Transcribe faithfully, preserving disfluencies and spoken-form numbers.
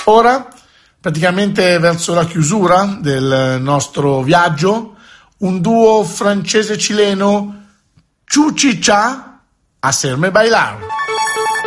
Ora, praticamente verso la chiusura del nostro viaggio, un duo francese-cileno, Chuchicha, Hacerme Bailar.